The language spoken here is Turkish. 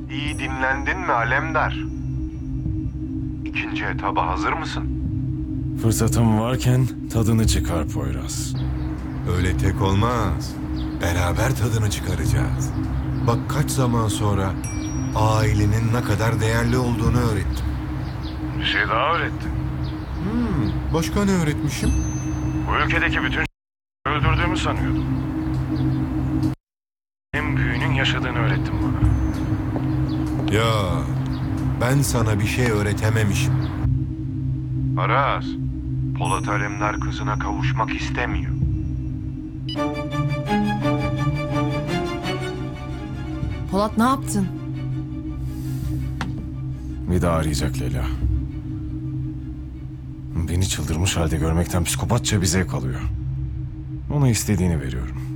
İyi dinlendin mi Alemdar? İkinci etaba hazır mısın? Fırsatım varken tadını çıkar Poyraz. Öyle tek olmaz. Beraber tadını çıkaracağız. Bak kaç zaman sonra ailenin ne kadar değerli olduğunu öğrettim. Bir şey daha öğrettin. Başka ne öğretmişim? Bu ülkedeki bütün öldürdüğümü sanıyordum. En büyüğünün yaşadığını öğrettin bana. Ya ben sana bir şey öğretememişim. Aras, Polat Alemdar kızına kavuşmak istemiyor. Polat ne yaptın? Bir daha arayacak Leyla. Beni çıldırmış halde görmekten psikopatça bir zevk alıyor. Ona istediğini veriyorum.